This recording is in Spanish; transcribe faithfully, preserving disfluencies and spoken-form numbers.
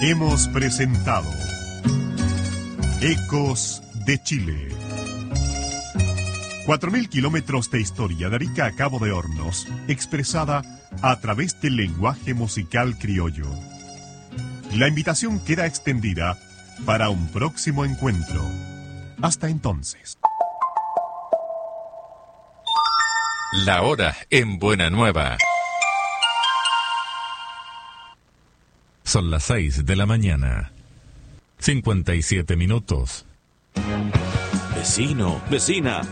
Hemos presentado Ecos de Chile. Cuatro mil kilómetros de historia de Arica a Cabo de Hornos, expresada a través del lenguaje musical criollo. La invitación queda extendida para un próximo encuentro. Hasta entonces. La hora en Buena Nueva. Son las seis de la mañana. cincuenta y siete minutos. Vecino, vecina,